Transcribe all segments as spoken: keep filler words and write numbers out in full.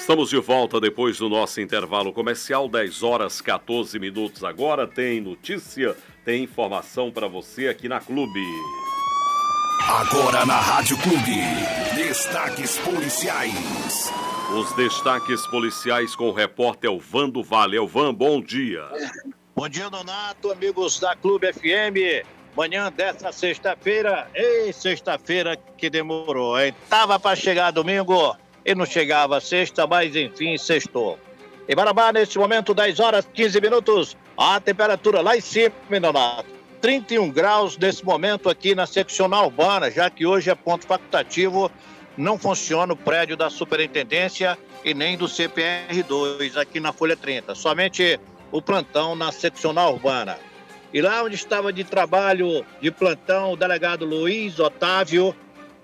Estamos de volta depois do nosso intervalo comercial, dez horas e quatorze minutos agora. Tem notícia, tem informação para você aqui na Clube. Agora na Rádio Clube, destaques policiais. Os destaques policiais com o repórter Elvan do Vale. Elvan, bom dia. Bom dia, Nonato, amigos da Clube F M. Manhã dessa sexta-feira, ei, sexta-feira que demorou, hein? Tava para chegar domingo e não chegava sexta, mas enfim, sextou. Em Marabá, neste momento, dez horas e quinze minutos, a temperatura lá em cima, Nonato, trinta e um graus nesse momento aqui na seccional urbana, já que hoje é ponto facultativo, não funciona o prédio da superintendência e nem do C P R dois aqui na Folha trinta, somente o plantão na seccional urbana. E lá onde estava de trabalho, de plantão, o delegado Luiz Otávio,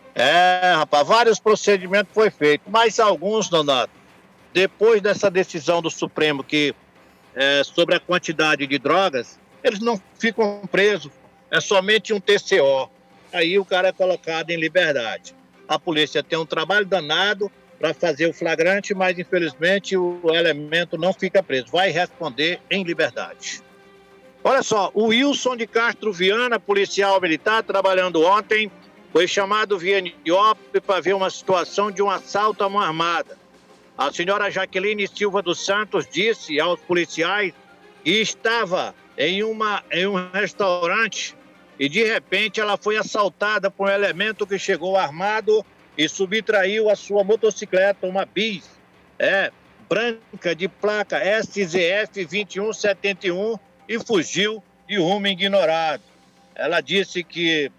é, rapaz, vários procedimentos foram feitos, mas alguns, Donato, depois dessa decisão do Supremo que, é, sobre a quantidade de drogas, eles não ficam presos, é somente um T C O. Aí o cara é colocado em liberdade. A polícia tem um trabalho danado para fazer o flagrante, mas infelizmente o elemento não fica preso, vai responder em liberdade. Olha só, o Wilson de Castro Viana, policial militar, trabalhando ontem, foi chamado via Niópolis para ver uma situação de um assalto à mão armada. A senhora Jaqueline Silva dos Santos disse aos policiais que estava em, uma, em um restaurante e de repente ela foi assaltada por um elemento que chegou armado e subtraiu a sua motocicleta, uma bis, é, branca de placa S Z F vinte e um setenta e um, e fugiu de rumo ignorado. Ela disse que,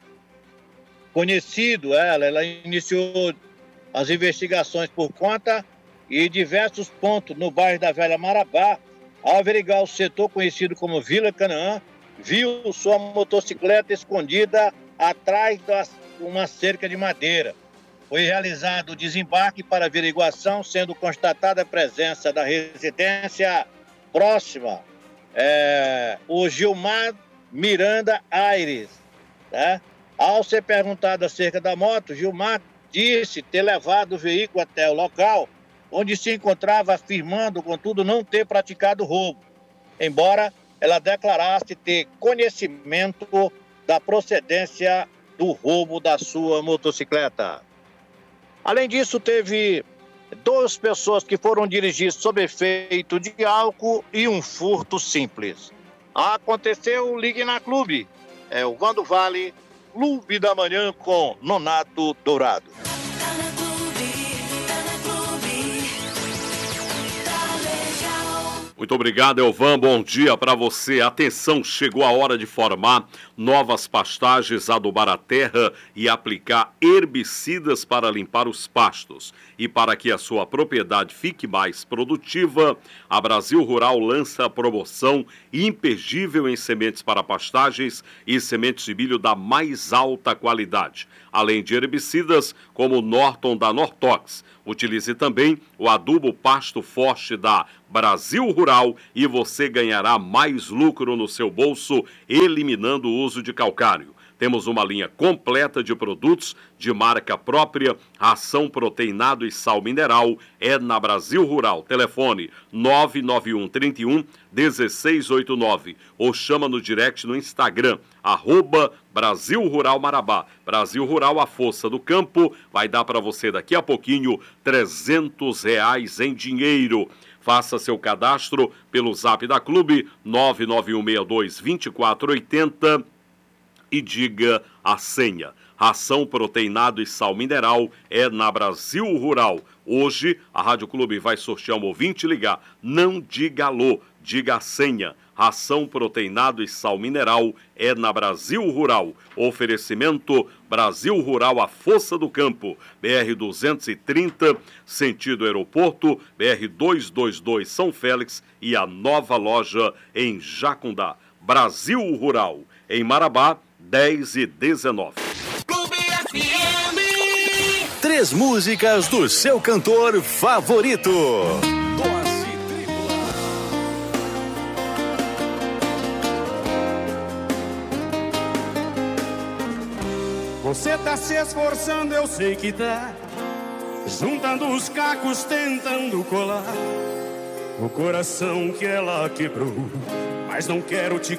conhecido ela, ela iniciou as investigações por conta e diversos pontos no bairro da Velha Marabá, ao averiguar o setor conhecido como Vila Canaã, viu sua motocicleta escondida atrás de uma cerca de madeira. Foi realizado o desembarque para averiguação, sendo constatada a presença da residência próxima, É, o Gilmar Miranda Aires, né? Ao ser perguntado acerca da moto, Gilmar disse ter levado o veículo até o local onde se encontrava, afirmando, contudo, não ter praticado roubo, embora ela declarasse ter conhecimento da procedência do roubo da sua motocicleta. Além disso, teve duas pessoas que foram dirigir sob efeito de álcool e um furto simples. Aconteceu, ligue na Clube. É o Vando Vale, Clube da Manhã com Nonato Dourado. Muito obrigado, Elvan. Bom dia para você. Atenção, chegou a hora de formar novas pastagens, adubar a terra e aplicar herbicidas para limpar os pastos. E para que a sua propriedade fique mais produtiva, a Brasil Rural lança a promoção imperdível em sementes para pastagens e sementes de milho da mais alta qualidade. Além de herbicidas como o Norton da Nortox. Utilize também o adubo Pasto Forte da Brasil Rural e você ganhará mais lucro no seu bolso, eliminando o uso de calcário. Temos uma linha completa de produtos de marca própria, ração proteinado e sal mineral, é na Brasil Rural. Telefone nove nove um, trinta e um, dezesseis oitenta e nove ou chama no direct no Instagram, arroba Brasil Rural Marabá. Brasil Rural, a força do campo, vai dar para você daqui a pouquinho trezentos reais em dinheiro. Faça seu cadastro pelo zap da Clube nove nove um seis dois, dois quatro oito zero e diga a senha. Ração proteinado e sal mineral é na Brasil Rural. Hoje, a Rádio Clube vai sortear um ouvinte ligar. Não diga alô, diga a senha. Ração proteinado e sal mineral é na Brasil Rural. Oferecimento Brasil Rural, a força do campo. B R duzentos e trinta, sentido aeroporto, B R duzentos e vinte e dois São Félix e a nova loja em Jacundá. Brasil Rural, em Marabá, dez e dezenove. Clube F M. Três músicas do seu cantor favorito. Dose tripla. Você tá se esforçando, eu sei que tá. juntando os cacos, tentando colar o coração que ela quebrou. Mas não quero te